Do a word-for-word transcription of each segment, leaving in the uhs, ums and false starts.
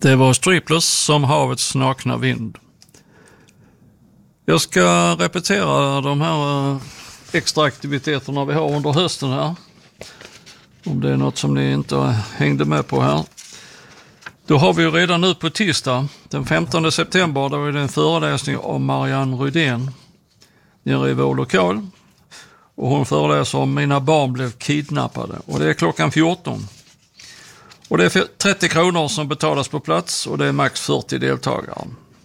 Det var Striplers som havets nakna vind. Jag ska repetera de här extra aktiviteterna vi har under hösten här. Om det är något som ni inte hängde med på här. Då har vi ju redan nu på tisdag, den femtonde september, då är det en föreläsning av Marianne Rydén nere i vår lokal. Och hon föreläser om Mina barn blev kidnappade. Och det är klockan fjorton. Och det är trettio kronor som betalas på plats och det är max fyrtio deltagare.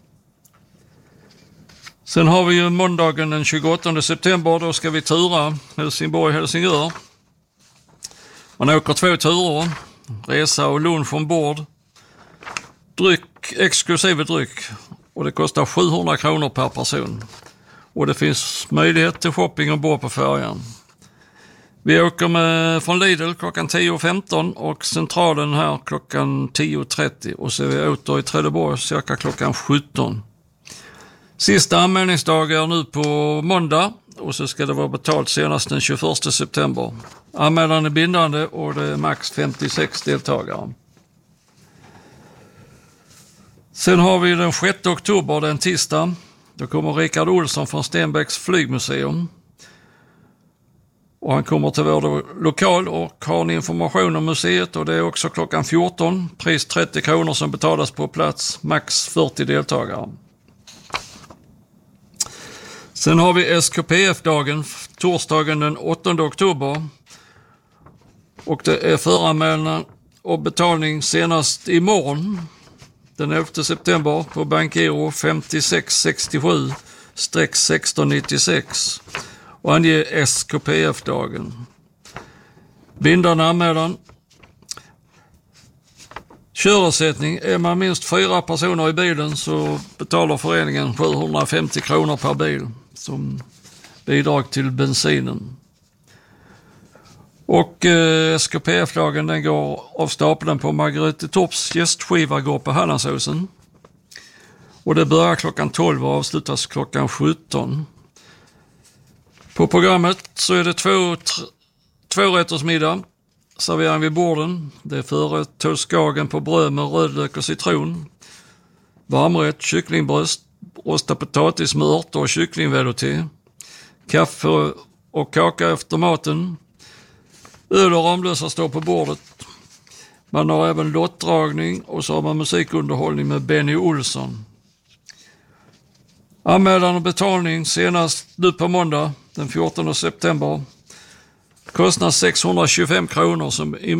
Sen har vi ju måndagen den tjugoåttonde september, då ska vi tura Helsingborg-Helsingör. Man åker två turer, resa och lunch ombord. Dryck, exklusive dryck, och det kostar sjuhundra kronor per person. Och det finns möjlighet till shopping ombord på färjan. Vi åker med från Lidl klockan tio femton och centralen här klockan tio trettio och så är vi åter i Trelleborg cirka klockan sjutton. Sista anmälningsdag är nu på måndag och så ska det vara betalt senast den tjugoförsta september. Anmälan är bindande och det är max femtiosex deltagare. Sen har vi den sjätte oktober, den tisdag. Då kommer Rickard Olsson från Stenbecks flygmuseum. Och han kommer till vår lokal och har en information om museet och det är också klockan fjorton. Pris trettio kronor som betalas på plats, max fyrtio deltagare. Sen har vi S K P F-dagen, torsdagen den åttonde oktober. Och det är föranmälan och betalning senast imorgon, den elfte september, på Bankgiro femtiosex sextiosju sexton nittiosex och ange S K P F-dagen. Bindande anmälan. Körersättning. Är man minst fyra personer i bilen så betalar föreningen sjuhundrafemtio kronor per bil som bidrag till bensinen. Och eh, S K P F-dagen den går av stapeln på Margrethe Torps gästskiva går på Hallandsåsen. Och det börjar klockan tolv och avslutas klockan sjutton. På programmet så är det två, tr- två rätters middag. Serverar vid borden. Det är förrätt skagen på bröd med rödlök och citron. Varmrätt, kycklingbröst, rostad potatis med örter och kycklingvelouté. Kaffe och kaka efter maten. Öl och Ramlösa står på bordet. Man har även lottdragning och så har man musikunderhållning med Benny Olsson. Anmälan och betalning senast nu på måndag den fjortonde september. Kostnad sexhundratjugofem kronor som